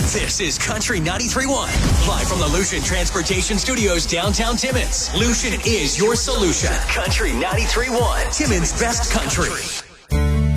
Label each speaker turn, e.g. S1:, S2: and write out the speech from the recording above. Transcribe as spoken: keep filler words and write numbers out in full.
S1: This is Country ninety-three point one, live from the Lucian Transportation Studios downtown Timmins. Lucian is your solution. Country ninety-three point one, Timmins' best country.